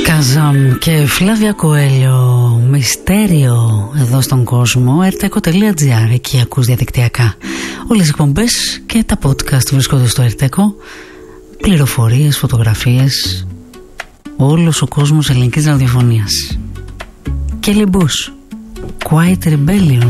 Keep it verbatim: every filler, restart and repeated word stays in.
Καζάμ και Φλάβια Κοέλιο, μυστέριο εδώ στον κόσμο. ερτέκο τελεία τζι άρ, εκεί ακούς διαδικτυακά όλες οι εκπομπές και τα podcast βρίσκονται στο ερτέκο. Πληροφορίες, φωτογραφίες, όλος ο κόσμος ελληνικής ραδιοφωνίας. Kelly Bush, Quiet Rebellion.